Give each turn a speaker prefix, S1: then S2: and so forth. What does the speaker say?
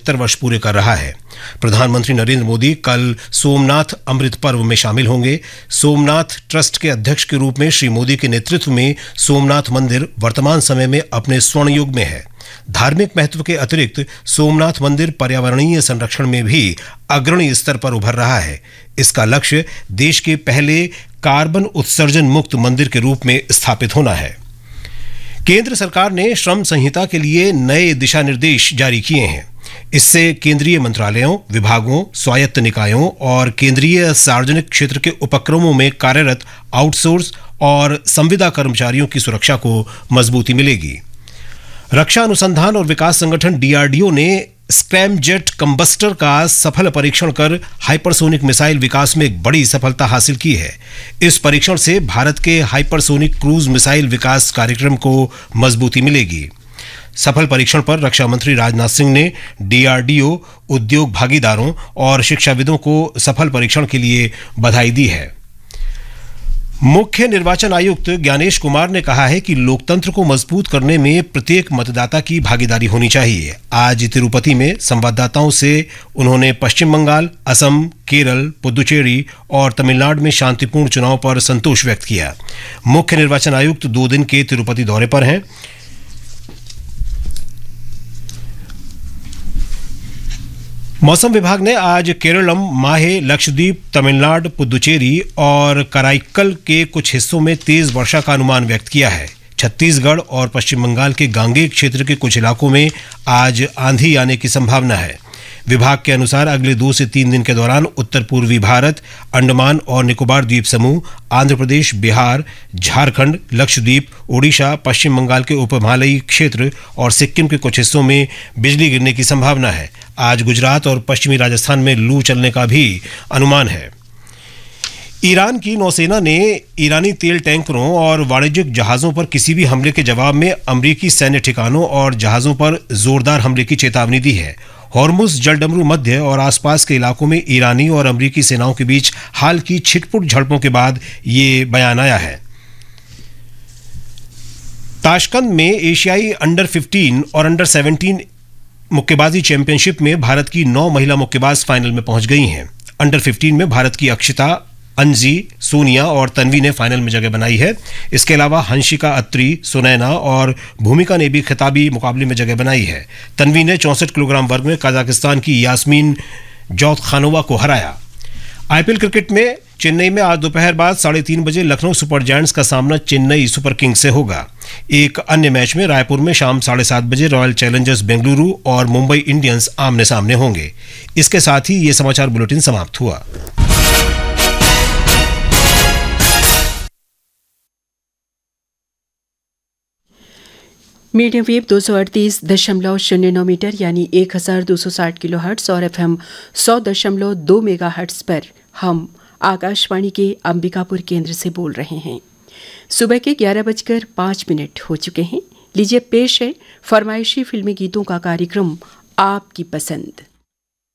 S1: 75 वर्ष पूरे कर रहा है। प्रधानमंत्री नरेंद्र मोदी कल सोमनाथ अमृत पर्व में शामिल होंगे। सोमनाथ ट्रस्ट के अध्यक्ष के रूप में श्री मोदी के नेतृत्व में सोमनाथ मंदिर वर्तमान समय में अपने स्वर्ण युग में है। धार्मिक महत्व के अतिरिक्त सोमनाथ मंदिर पर्यावरणीय संरक्षण में भी अग्रणी स्तर पर उभर रहा है। इसका लक्ष्य देश के पहले कार्बन उत्सर्जन मुक्त मंदिर के रूप में स्थापित होना है। केंद्र सरकार ने श्रम संहिता के लिए नए दिशा निर्देश जारी किए हैं। इससे केंद्रीय मंत्रालयों, विभागों, स्वायत्त निकायों और केंद्रीय सार्वजनिक क्षेत्र के उपक्रमों में कार्यरत आउटसोर्स और संविदा कर्मचारियों की सुरक्षा को मजबूती मिलेगी। रक्षा अनुसंधान और विकास संगठन डीआरडीओ ने स्क्रैमजेट कंबस्टर का सफल परीक्षण कर हाइपरसोनिक मिसाइल विकास में एक बड़ी सफलता हासिल की है। इस परीक्षण से भारत के हाइपरसोनिक क्रूज मिसाइल विकास कार्यक्रम को मजबूती मिलेगी। सफल परीक्षण पर रक्षा मंत्री राजनाथ सिंह ने डीआरडीओ, उद्योग भागीदारों और शिक्षाविदों को सफल परीक्षण के लिए बधाई दी है। मुख्य निर्वाचन आयुक्त ज्ञानेश कुमार ने कहा है कि लोकतंत्र को मजबूत करने में प्रत्येक मतदाता की भागीदारी होनी चाहिए। आज तिरुपति में संवाददाताओं से उन्होंने पश्चिम बंगाल, असम, केरल, पुदुचेरी और तमिलनाडु में शांतिपूर्ण चुनाव पर संतोष व्यक्त किया। मुख्य निर्वाचन आयुक्त 2 दिन के तिरुपति दौरे पर हैं। मौसम विभाग ने आज केरलम, माहे, लक्षद्वीप, तमिलनाडु, पुदुचेरी और कराईकल के कुछ हिस्सों में तेज वर्षा का अनुमान व्यक्त किया है। छत्तीसगढ़ और पश्चिम बंगाल के गांगेय क्षेत्र के कुछ इलाकों में आज आंधी आने की संभावना है। विभाग के अनुसार अगले 2 से 3 दिन के दौरान उत्तर पूर्वी भारत, अंडमान और निकोबार द्वीप समूह, आंध्र प्रदेश, बिहार, झारखंड, लक्षद्वीप, ओडिशा, पश्चिम बंगाल के उपहिमालयी क्षेत्र और सिक्किम के कुछ हिस्सों में बिजली गिरने की संभावना है। आज गुजरात और पश्चिमी राजस्थान में लू चलने का भी अनुमान है। ईरान की नौसेना ने ईरानी तेल टैंकरों और वाणिज्यिक जहाज़ों पर किसी भी हमले के जवाब में अमरीकी सैन्य ठिकानों और जहाज़ों पर जोरदार हमले की चेतावनी दी है। हॉर्मुज़ जलडमरू मध्य और आसपास के इलाकों में ईरानी और अमरीकी सेनाओं के बीच हाल की छिटपुट झड़पों के बाद ये बयान आया है। ताशकंद में एशियाई अंडर 15 और अंडर 17 मुक्केबाजी चैंपियनशिप में भारत की 9 महिला मुक्केबाज फाइनल में पहुंच गई हैं। अंडर 15 में भारत की अक्षिता, अंजी, सोनिया और तन्वी ने फाइनल में जगह बनाई है। इसके अलावा हंसिका अत्री, सुनैना और भूमिका ने भी खिताबी मुकाबले में जगह बनाई है। तन्वी ने 64 किलोग्राम वर्ग में कजाकिस्तान की यास्मीन जौतखानोवा को हराया। आईपीएल क्रिकेट में चेन्नई में आज दोपहर बाद 3:30 बजे लखनऊ सुपर जायंट्स का सामना चेन्नई सुपर किंग्स से होगा। एक अन्य मैच में रायपुर में शाम 7:30 बजे रॉयल चैलेंजर्स बेंगलुरु और मुंबई इंडियंस आमने सामने होंगे। इसके साथ ही ये समाचार बुलेटिन समाप्त हुआ।
S2: मीडियम वेव 238.09 मीटर यानी 1260 किलोहर्ट्ज और एफएम 100.2 मेगाहर्ट्ज पर हम आकाशवाणी के अंबिकापुर केंद्र से बोल रहे हैं। सुबह के 11:05 हो चुके हैं। लीजिए पेश है फरमाइशी फिल्मी गीतों का कार्यक्रम आपकी पसंद।